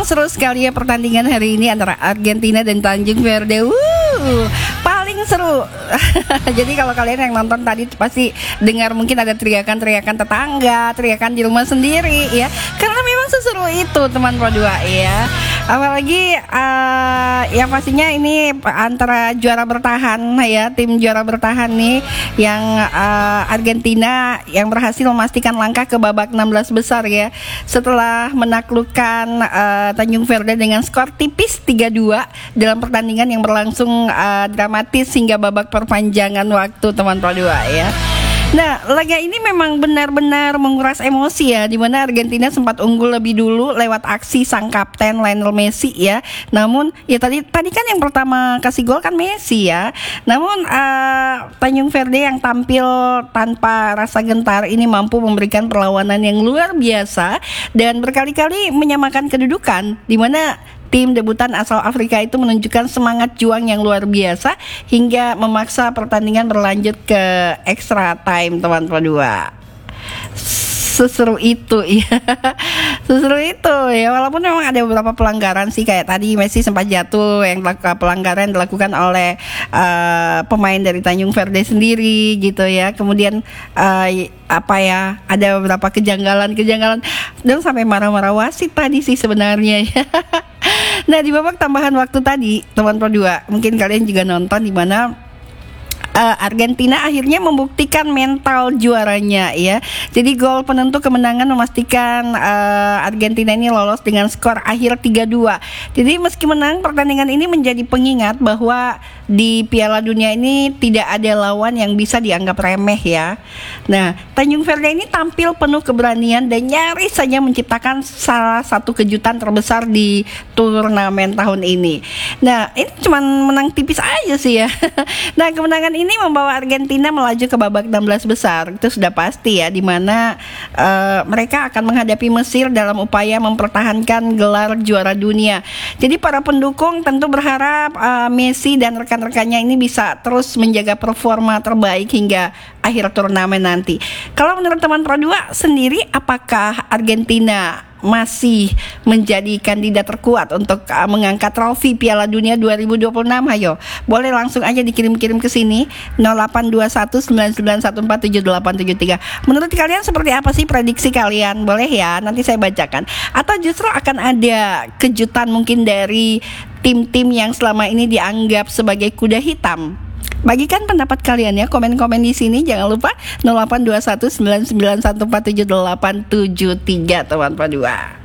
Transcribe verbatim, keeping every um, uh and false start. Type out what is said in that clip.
seru sekali ya pertandingan hari ini antara Argentina dan Tanjung Verde. Wuh, paling seru. Jadi kalau kalian yang nonton tadi pasti dengar mungkin ada teriakan-teriakan tetangga, teriakan di rumah sendiri ya. Karena memang seseru itu teman Pro dua ya. Apalagi uh, yang pastinya ini antara juara bertahan ya, tim juara bertahan nih yang uh, Argentina yang berhasil memastikan langkah ke babak enam belas besar ya. Setelah menaklukkan uh, Tanjung Verde dengan skor tipis tiga dua dalam pertandingan yang berlangsung uh, dramatis hingga babak perpanjangan waktu teman Pro dua ya. Nah, laga ini memang benar-benar menguras emosi ya, di mana Argentina sempat unggul lebih dulu lewat aksi sang kapten Lionel Messi ya. Namun ya tadi tadi kan yang pertama kasih gol kan Messi ya. Namun uh, Tanjung Verde yang tampil tanpa rasa gentar ini mampu memberikan perlawanan yang luar biasa dan berkali-kali menyamakan kedudukan, di mana tim debutan asal Afrika itu menunjukkan semangat juang yang luar biasa hingga memaksa pertandingan berlanjut ke extra time teman Pro dua. Seseru itu ya. Seseru itu ya, walaupun memang ada beberapa pelanggaran sih, kayak tadi Messi sempat jatuh, yang pelanggaran dilakukan oleh uh, pemain dari Tanjung Verde sendiri gitu ya. Kemudian uh, apa ya, ada beberapa kejanggalan-kejanggalan dan sampai marah-marah wasit tadi sih sebenarnya ya. Nah, di babak tambahan waktu tadi teman Pro dua, mungkin kalian juga nonton, di mana Uh, Argentina akhirnya membuktikan mental juaranya ya. Jadi gol penentu kemenangan memastikan uh, Argentina ini lolos dengan skor akhir tiga dua. Jadi meski menang, pertandingan ini menjadi pengingat bahwa di Piala Dunia ini tidak ada lawan yang bisa dianggap remeh ya. Nah, Tanjung Verde ini tampil penuh keberanian dan nyaris saja menciptakan salah satu kejutan terbesar di turnamen tahun ini. Nah, ini cuma menang tipis aja sih ya. Nah, kemenangan ini membawa Argentina melaju ke babak enam belas besar. Itu sudah pasti ya, di mana uh, mereka akan menghadapi Mesir dalam upaya mempertahankan gelar juara dunia. Jadi para pendukung tentu berharap uh, Messi dan rekan-rekannya ini bisa terus menjaga performa terbaik hingga akhir turnamen nanti. Kalau menurut teman Pro dua sendiri, apakah Argentina masih menjadi kandidat terkuat untuk uh, mengangkat trofi Piala Dunia dua ribu dua puluh enam? Ayo, boleh langsung aja dikirim-kirim ke sini nol delapan dua satu sembilan sembilan satu empat tujuh delapan tujuh tiga. Menurut kalian seperti apa sih prediksi kalian? Boleh ya, nanti saya bacakan. Atau justru akan ada kejutan mungkin dari tim-tim yang selama ini dianggap sebagai kuda hitam? Bagikan pendapat kalian ya, komen-komen di sini. Jangan lupa nol delapan dua satu sembilan sembilan satu empat tujuh delapan tujuh tiga teman Pro dua.